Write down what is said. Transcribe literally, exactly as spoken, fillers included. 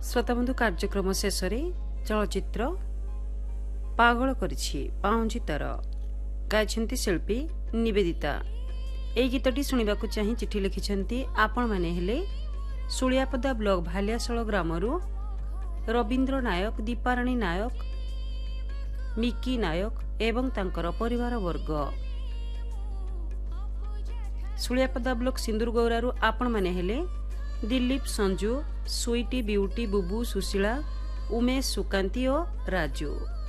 श्रोताबंधु कार्यक्रम शेष चलचित्र पागल करिछि पाउंजी तर गायछन्ति शिल्पी निवेदिता। एई गीतटी सुनिबाकु चाहि चिठी लिखिछन्ति आपण माने हेले सुलियापदा ब्लॉक भालियाशळ ग्रामरु रवींद्र नायक, दीपाराणी नायक, मिकी नायक एवं तांकर परिवार वर्ग। सुलियापदा ब्लॉक सिंदूरगौरारु आपण माने हेले दिलीप, संजू, स्वीटी, ब्यूटी, बुबू, सुशीला, उमेश, सुकांती और राजू।